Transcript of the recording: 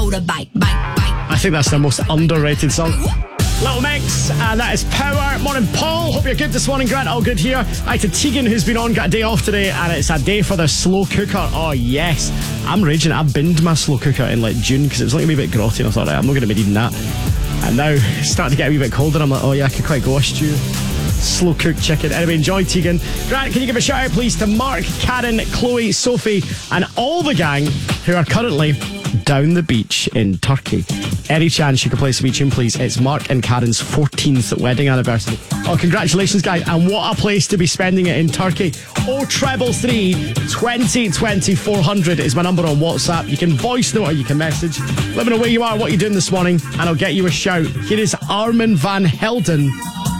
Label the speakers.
Speaker 1: motorbike, bike.
Speaker 2: I think that's their most underrated song. Little Mix, and that is Power. Morning, Paul. Hope you're good this morning, Grant. All good here. Hi to Tegan, who's been on, got a day off today, and it's a day for the slow cooker. Oh, yes. I'm raging. I binned my slow cooker in like June because it was like a wee bit grotty, and I thought, right, I'm not going to be needing that. And now it's starting to get a wee bit colder. I'm like, oh, yeah, I could quite go a stew. Slow cooked chicken. Anyway, enjoy, Tegan. Grant, can you give a shout out, please, to Mark, Karen, Chloe, Sophie, and all the gang who are currently down the beach in Turkey. Any chance you could play some tune, please? It's Mark and Karen's 14th wedding anniversary. Oh, congratulations, guys. And what a place to be spending it in Turkey. 0333 20 20 400 is my number on WhatsApp. You can voice note or you can message. Let me know where you are, what you're doing this morning, and I'll get you a shout. Here is Armin van Helden